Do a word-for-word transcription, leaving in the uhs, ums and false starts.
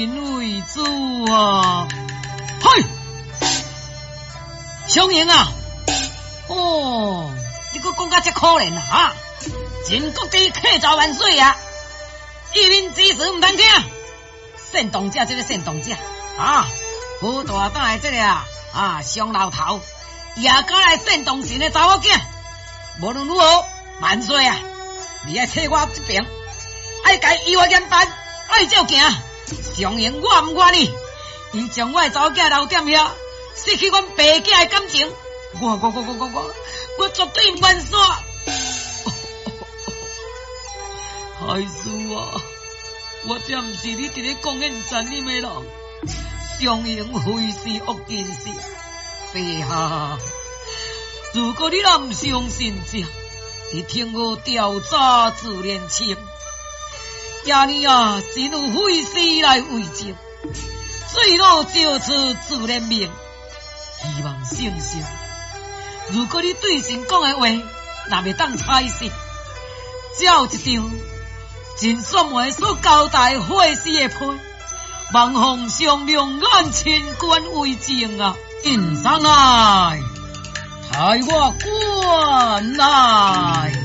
因为主啊，嘿，雄鹰啊，哦，你搁讲甲这可怜啊哈！秦国帝客造万岁啊！一民之事唔通听，煽动者这个煽动者啊，好大胆的这个啊啊双老头，也敢来煽动神的查某囝。无论如何，万岁啊！你爱替我这边，爱甲伊我严办，爱照行。雄鹰我唔愿意，伊将我的查某囝留踮遐，失去阮爸囝的感情，我我我我我我我绝对唔愿煞。太师啊，我这唔是你伫咧讲演残忍的人，雄鹰非是恶见事。陛下，如果你若唔相信这，你听我调查自然清。今年啊，真有废尸来为证，水落就出自然明。希望圣上，如果你对神讲的话，若未当采信，只有一张真算话所交代废尸的批，望奉上两眼亲官为证啊！进上来，抬我官来。